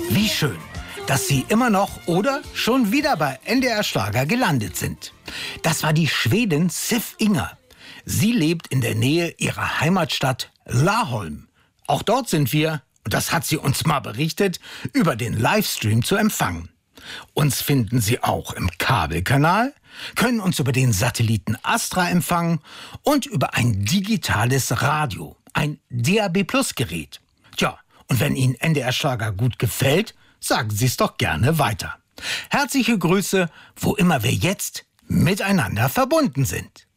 Wie schön, dass Sie immer noch oder schon wieder bei NDR Schlager gelandet sind. Das war die Schwedin Sif Inger. Sie lebt in der Nähe ihrer Heimatstadt Laholm. Auch dort sind wir, und das hat sie uns mal berichtet, über den Livestream zu empfangen. Uns finden Sie auch im Kabelkanal, können uns über den Satelliten Astra empfangen und über ein digitales Radio, ein DAB-Plus-Gerät. Tja, und wenn Ihnen NDR Schlager gut gefällt, sagen Sie es doch gerne weiter. Herzliche Grüße, wo immer wir jetzt miteinander verbunden sind.